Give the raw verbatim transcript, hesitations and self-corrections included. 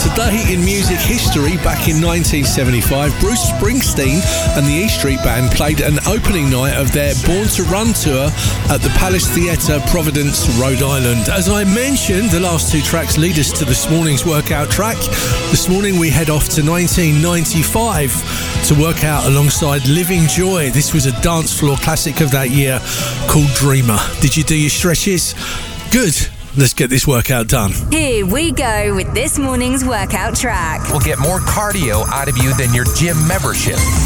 Today in music history, back in nineteen seventy-five, Bruce Springsteen and the E Street Band played an opening night of their Born to Run tour at the Palace Theatre, Providence, Rhode Island. As I mentioned, the last two tracks lead us to this morning's workout track. This morning we head off to nineteen ninety-five to work out alongside Living Joy. This was a dance floor classic of that year called Dreamer. Did you do your stretches? Good. Let's get this workout done. Here we go with this morning's workout track. We'll get more cardio out of you than your gym membership.